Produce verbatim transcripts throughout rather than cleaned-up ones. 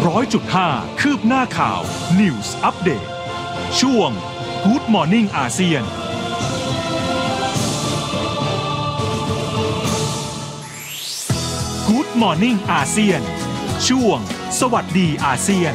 ร้อยจุดห้าคืบหน้าข่าว News Update ช่วง Good Morning อาเซียนGood Morning อาเซียนช่วงสวัสดีอาเซียน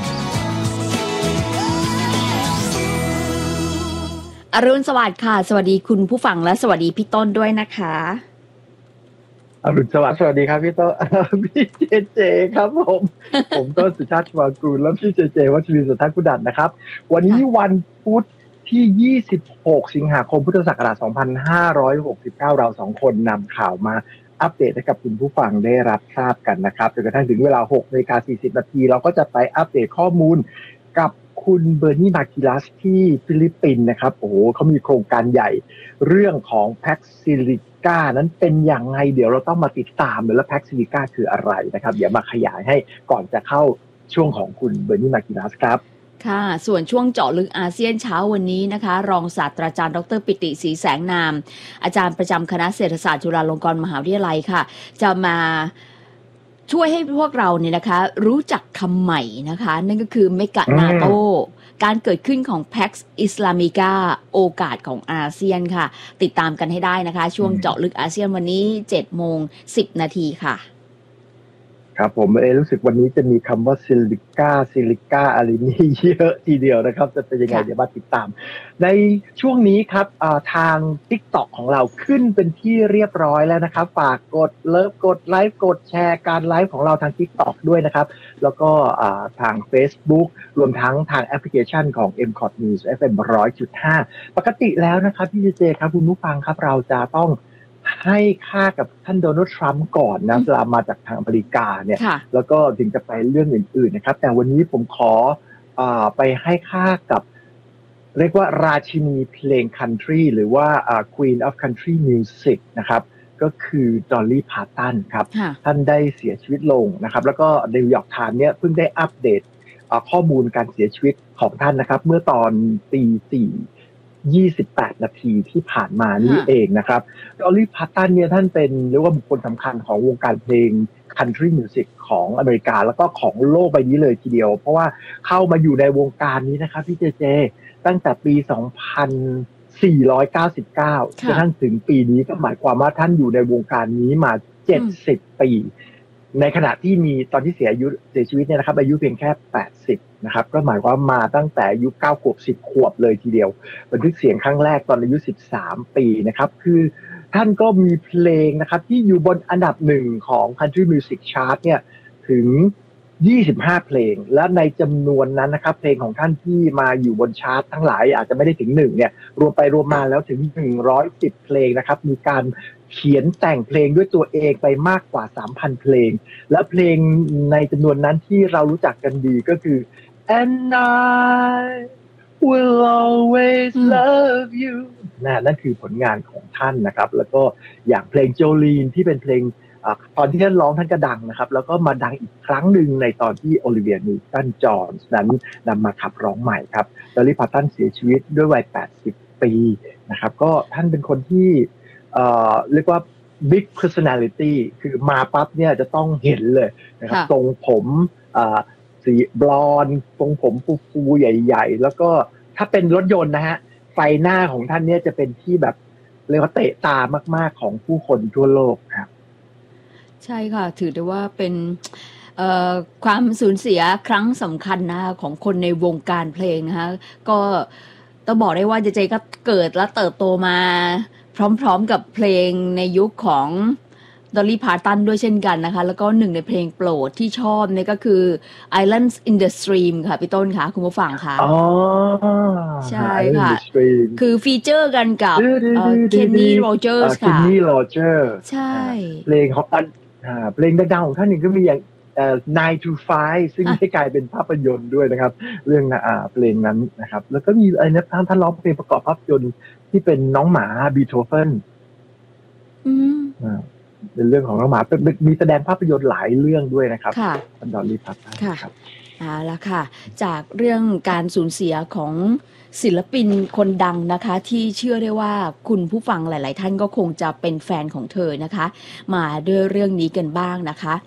อรุณสวัสดิ์ค่ะสวัสดีคุณผู้ฟังและสวัสดีพี่ต้นด้วยนะคะอรุณสวัสดิ์สวัสดีครับพี่ต้นพี่เจเจครับผมผมต้นสุชาติชวากูลและพี่เจเจวัชรินทร์สุทัศน์กุดันนะครับวันนี้วันพุธที่ยี่สิบหกสิงหาคมพุทธศักราชสองพันห้าร้อยหกสิบเก้าเราสองคนนำข่าวมาอัปเดตให้กับคุณผู้ฟังได้รับทราบกันนะครับจนกระทั่งถึงเวลา หกนาฬิกาสี่สิบนาทีเราก็จะไปอัปเดตข้อมูลกับคุณเบอร์นีมาคิลัสที่ฟิลิปปินส์นะครับโอ้โหเขามีโครงการใหญ่เรื่องของแพ็กซิลิก้านั้นเป็นอย่างไรเดี๋ยวเราต้องมาติดตามเลยแล้วแพ็กซิลิก้าคืออะไรนะครับเดี๋ยวมาขยายให้ก่อนจะเข้าช่วงของคุณเบอร์นีมาคิลัสครับค่ะส่วนช่วงเจาะลึกอาเซียนเช้าวันนี้นะคะรองศาสตราจารย์ดรปิติศรีแสงนามอาจารย์ประจำคณะเศรษฐศาสตร์จุฬาลงกรณ์มหาวิทยาลัยค่ะจะมาช่วยให้พวกเราเนี่ยนะคะรู้จักคำใหม่นะคะนั่นก็คือเมกะนาโตการเกิดขึ้นของ Pax Islamica โอกาสของอาเซียนค่ะติดตามกันให้ได้นะคะช่วงเจาะลึกอาเซียนวันนี้ เจ็ดโมงสิบนาทีค่ะครับผมเอรู้สึกวันนี้จะมีคำว่าซิลิก้าซิลิก้าอะไรนี่เยอะทีเดียวนะครับจะเป็นยังไงเดี๋ยวมาติดตามในช่วงนี้ครับทาง TikTok ของเราขึ้นเป็นที่เรียบร้อยแล้วนะครับฝากกดเลิฟกดไลค์กดแชร์การไลฟ์ของเราทาง TikTok ด้วยนะครับแล้วก็ทาง Facebook รวมทั้งทางแอปพลิเคชันของ เอ็ม คอท News เอฟ เอ็ม หนึ่งร้อยจุดห้า ปกติแล้วนะครับพี่เจครับคุณผู้ฟังครับเราจะต้องให้ค่ากับท่านโดนัลด์ทรัมป์ก่อนนะเวลามาจากทางอเมริกาเนี่ยแล้วก็ถึงจะไปเรื่องอื่นๆนะครับแต่วันนี้ผมขออ่าไปให้ค่ากับเรียกว่าราชินีเพลงคันทรีหรือว่าอ่า Queen of Country Music นะครับก็คือดอลลี่พาร์ตันครับท่านได้เสียชีวิตลงนะครับแล้วก็นิวยอร์กไทม์เนี่ยเพิ่งได้อัปเดตข้อมูลการเสียชีวิตของท่านนะครับเมื่อตอนตีสี่ยี่สิบแปดนาทีที่ผ่านมานี้เองนะครับดอลลี่พาร์ตันเนี่ยท่านเป็นเรียกว่าบุคคลสำคัญของวงการเพลง Country Music ของอเมริกาแล้วก็ของโลกใบนี้เลยทีเดียวเพราะว่าเข้ามาอยู่ในวงการนี้นะครับพี่เจเจตั้งแต่ปีสองพันสี่ร้อยเก้าสิบเก้าจนทั้งถึงปีนี้ก็หมายความว่าท่านอยู่ในวงการนี้มาเจ็ดสิบปีในขณะที่มีตอนที่เสียอายุเสียชีวิตเนี่ยนะครับอายุเพียงแค่แปดสิบนะครับก็หมายความมาตั้งแต่อายุเก้าขวบสิบขวบเลยทีเดียวบันทึกเสียงครั้งแรกตอนอายุสิบสามปีนะครับคือท่านก็มีเพลงนะครับที่อยู่บนอันดับหนึ่งของ Country Music Chart เนี่ยถึงยี่สิบห้าเพลงและในจำนวนนั้นนะครับเพลงของท่านที่มาอยู่บนชาร์ตทั้งหลายอาจจะไม่ได้ถึงหนึ่งเนี่ยรวมไปรวมมาแล้วถึงหนึ่งร้อยสิบเพลงนะครับมีการเขียนแต่งเพลงด้วยตัวเองไปมากกว่า สามพัน เพลงและเพลงในจำนวนนั้นที่เรารู้จักกันดีก็คือ And I will always love you นะนั่นคือผลงานของท่านนะครับแล้วก็อย่างเพลงโจลีนที่เป็นเพลงตอนที่ท่านร้องท่านก็ดังนะครับแล้วก็มาดังอีกครั้งหนึ่งในตอนที่โอลิเวีย นิวตัน จอห์นส์นั้นนำมาขับร้องใหม่ครับดอลลี่ พาร์ตันเสียชีวิตด้วยวัยแปดสิบปีนะครับก็ท่านเป็นคนที่เอ่อเรียกว่า big personality คือมาปั๊บเนี่ยจะต้องเห็นเลยนะครับทรงผมเอ่อสีบลอนด์ทรงผมฟูๆใหญ่ๆแล้วก็ถ้าเป็นรถยนต์นะฮะไฟหน้าของท่านเนี่ยจะเป็นที่แบบเรียกว่าเตะตามากๆของผู้คนทั่วโลกครับใช่ค่ะถือได้ว่าเป็นความสูญเสียครั้งสำคัญนะคะของคนในวงการเพลงนะคะก็ต้องบอกได้ว่าเจเจก็เกิดและเติบโตมาพร้อมๆกับเพลงในยุคของดอลลี่ พาร์ตันด้วยเช่นกันนะคะแล้วก็หนึ่งในเพลงโปรดที่ชอบเนี่ยก็คือ Islands in the Stream ค่ะพี่ต้นค่ะคุณผู้ฟังค่ะอ๋อใช่ค่ะคือฟีเจอร์กันกับเคนนี่โรเจอร์สค่ะเคนนี่โรเจอร์ใช่เพลงของเพลงดังๆของท่านหนึ่งก็มีอย่างnine to five ซึ่งได้กลายเป็นภาพยนตร์ด้วยนะครับเรื่องอ่าเพลงนั้นนะครับแล้วก็มีอะไรนะท่านท่านร้องเพลงประกอบภาพยนตร์ที่เป็นน้องหมาบีโธเฟนอืมอ่าเป็นเรื่องของน้องหมามีแสดงภาพยนตร์หลายเรื่องด้วยนะครับค่ะดอลลี่พาร์ตันครับเอาละค่ะจากเรื่องการสูญเสียของศิลปินคนดังนะคะที่เชื่อได้ว่าคุณผู้ฟังหลายๆท่านก็คงจะเป็นแฟนของเธอนะคะมาด้วยเรื่องนี้กันบ้างนะคะ